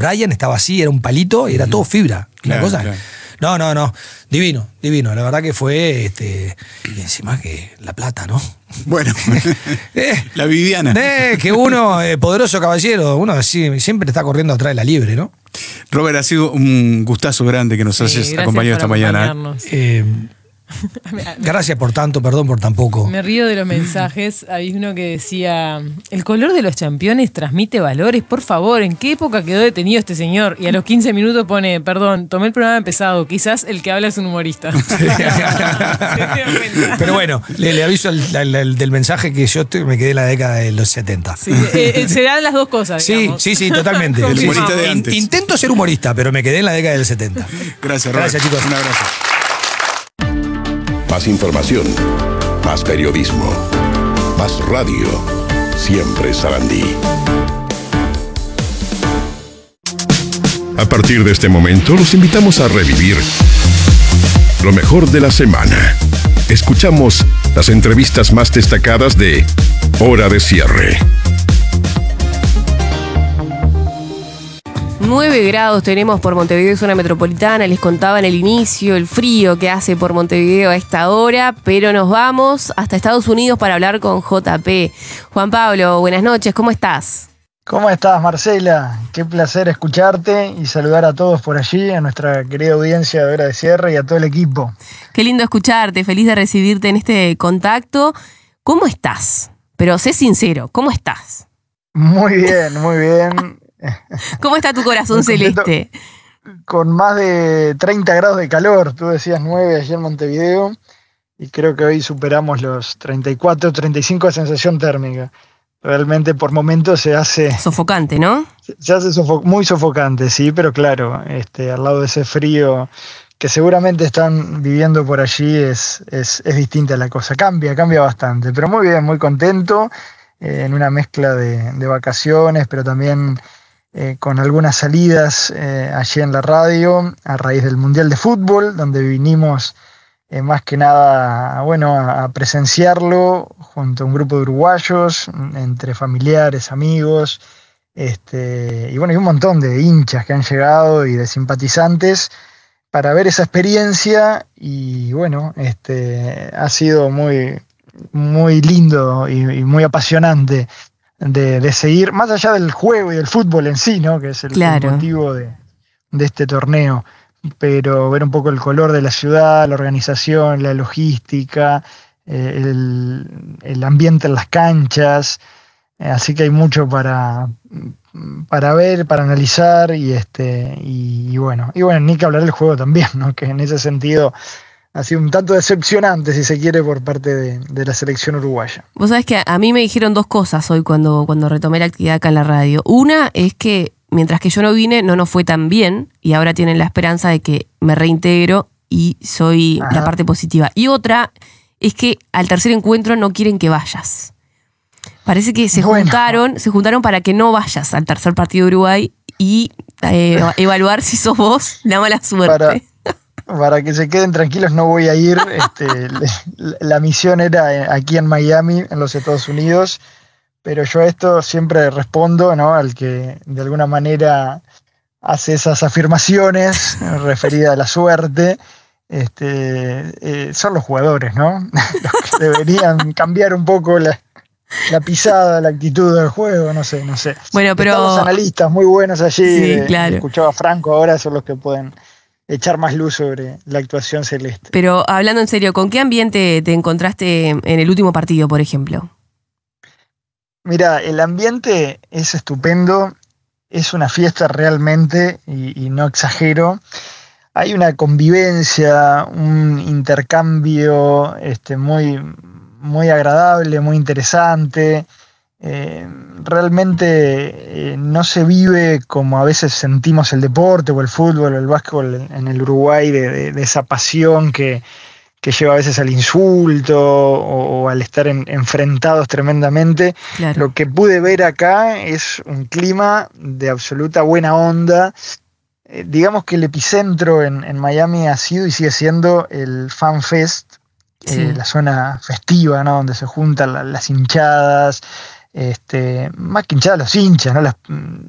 Brian estaba así, era un palito y era todo fibra. Una cosa. Claro. No. Divino. La verdad que fue, y encima que La Plata, ¿no? Bueno, la Viviana. Que uno, poderoso caballero, uno siempre está corriendo atrás de la liebre, ¿no? Robert, ha sido un gustazo grande que nos hayas acompañado esta mañana. Gracias por tanto, perdón por tan poco. Me río de los mensajes. Hay uno que decía: el color de los championes transmite valores, por favor, ¿en qué época quedó detenido este señor? Y a los 15 minutos pone: perdón, tomé el programa pesado, quizás el que habla es un humorista. Pero bueno, le aviso del mensaje que yo me quedé en la década de los 70. Sí, se dan las dos cosas, digamos. Sí, totalmente. El humorista de antes. Intento ser humorista, pero me quedé en la década del 70. Gracias, Robert. Gracias, chicos. Un abrazo. Más información, más periodismo, más radio. Siempre Sarandí. A partir de este momento los invitamos a revivir lo mejor de la semana. Escuchamos las entrevistas más destacadas de Hora de Cierre. 9 grados tenemos por Montevideo y zona metropolitana. Les contaba en el inicio el frío que hace por Montevideo a esta hora, pero nos vamos hasta Estados Unidos para hablar con JP. Juan Pablo, buenas noches, ¿cómo estás? ¿Cómo estás, Marcela? Qué placer escucharte y saludar a todos por allí, a nuestra querida audiencia de Hora de Cierre y a todo el equipo. Qué lindo escucharte, feliz de recibirte en este contacto. ¿Cómo estás? Pero sé sincero, ¿cómo estás? Muy bien, muy bien. ¿Cómo está tu corazón celeste? Con más de 30 grados de calor, tú decías 9 allí en Montevideo, y creo que hoy superamos los 34, 35 de sensación térmica. Realmente por momentos se hace... Sofocante, ¿no? Se hace muy sofocante, sí, pero claro, al lado de ese frío que seguramente están viviendo por allí es distinta la cosa. Cambia bastante, pero muy bien, muy contento, en una mezcla de vacaciones, pero también... con algunas salidas allí en la radio a raíz del Mundial de Fútbol, donde vinimos más que nada a presenciarlo junto a un grupo de uruguayos, entre familiares, amigos, y un montón de hinchas que han llegado y de simpatizantes para ver esa experiencia, y ha sido muy, muy lindo y muy apasionante de seguir, más allá del juego y del fútbol en sí, ¿no? Que es el motivo de este torneo, pero ver un poco el color de la ciudad, la organización, la logística, el ambiente en las canchas, así que hay mucho para ver, para analizar, y ni que hablar del juego también, ¿no? Que en ese sentido ha sido un tanto decepcionante, si se quiere, por parte de la selección uruguaya. Vos sabés que a mí me dijeron dos cosas hoy cuando retomé la actividad acá en la radio. Una es que mientras que yo no vine, no nos fue tan bien, y ahora tienen la esperanza de que me reintegro y soy la parte positiva. Y otra es que al tercer encuentro no quieren que vayas. Parece que se juntaron para que no vayas al tercer partido de Uruguay y evaluar si sos vos la mala suerte. Para que se queden tranquilos, no voy a ir. La misión era aquí en Miami, en los Estados Unidos, pero yo a esto siempre respondo, ¿no? Al que de alguna manera hace esas afirmaciones referidas a la suerte. Son los jugadores, ¿no? Los que deberían cambiar un poco la pisada, la actitud del juego, no sé. Bueno, pero están los analistas muy buenos allí. Sí, claro. Escuchaba a Franco, ahora son los que pueden echar más luz sobre la actuación celeste. Pero hablando en serio, ¿con qué ambiente te encontraste en el último partido, por ejemplo? Mira, el ambiente es estupendo, es una fiesta realmente, y no exagero. Hay una convivencia, un intercambio muy, muy agradable, muy interesante. Realmente no se vive como a veces sentimos el deporte o el fútbol o el básquetbol en el Uruguay, de esa pasión que lleva a veces al insulto o al estar enfrentados tremendamente. Claro. Lo que pude ver acá es un clima de absoluta buena onda. Digamos que el epicentro en Miami ha sido y sigue siendo el Fan Fest, Sí. la zona festiva, ¿no? Donde se juntan las hinchadas, más que hinchadas, los hinchas, ¿no?